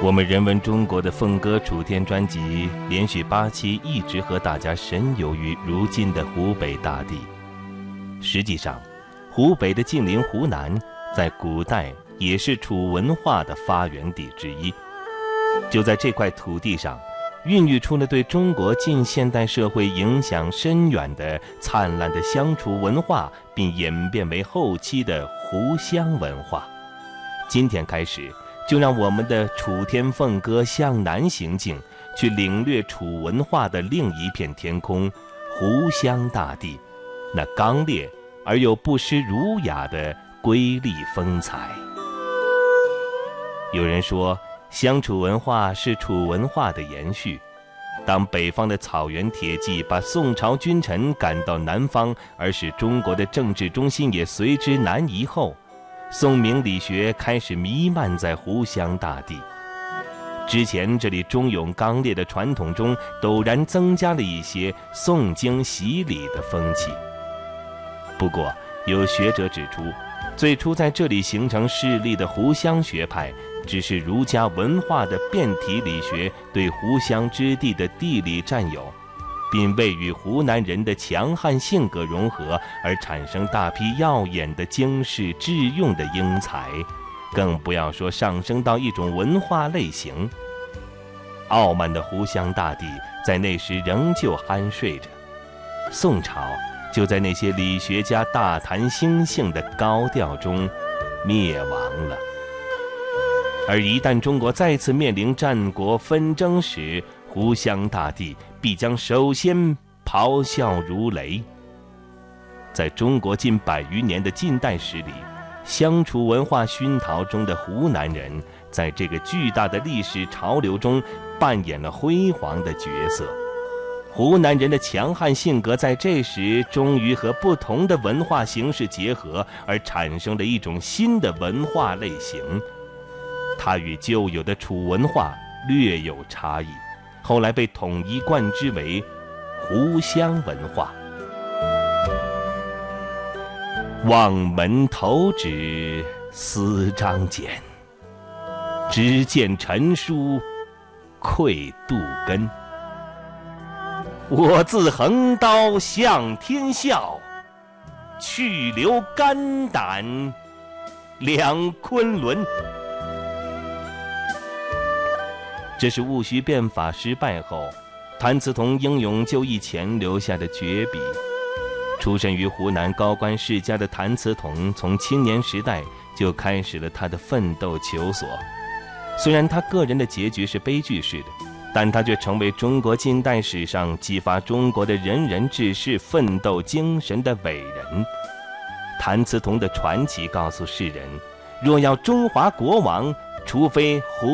我们人文中国的凤歌楚天专辑连续8期一直和大家神游于如今的湖北大地。实际上，湖北的近邻湖南在古代也是楚文化的发源地之一。就在这块土地上，孕育出了对中国近现代社会影响深远的灿烂的湘楚文化，并演变为后期的湖湘文化。今天开始，就让我们的楚天凤歌向南行进，去领略楚文化的另一片天空——湖湘大地，那刚烈而又不失儒雅的瑰丽风采。有人说，湘楚文化是楚文化的延续。当北方的草原铁骑把宋朝君臣赶到南方，而使中国的政治中心也随之南移后，宋明理学开始弥漫在湖湘大地。之前这里忠勇刚烈的传统中，陡然增加了一些诵经习礼的风气。不过，有学者指出，最初在这里形成势力的湖湘学派，只是儒家文化的变体理学对湖湘之地的地理占有，并未与湖南人的强悍性格融合，而产生大批耀眼的经世致用的英才，更不要说上升到一种文化类型。傲慢的湖湘大地在那时仍旧酣睡着，宋朝就在那些理学家大谈兴性的高调中灭亡了。而一旦中国再次面临战国纷争时，湖湘大地必将首先咆哮如雷。在中国近100余年的近代史里，湘楚文化熏陶中的湖南人，在这个巨大的历史潮流中扮演了辉煌的角色。湖南人的强悍性格在这时终于和不同的文化形式结合，而产生了一种新的文化类型。它与旧有的楚文化略有差异，后来被统一冠之为湖湘文化。望门投止思张俭，只见陈书愧杜根。我自横刀向天笑，去留肝胆两昆仑。这是戊戌变法失败后，谭嗣同英勇就义前留下的绝笔。出身于湖南高官世家的谭嗣同，从青年时代就开始了他的奋斗求索。虽然他个人的结局是悲剧式的，但他却成为中国近代史上激发中国的仁人志士奋斗精神的伟人。谭嗣同的传奇告诉世人，若要中华国亡，除非湖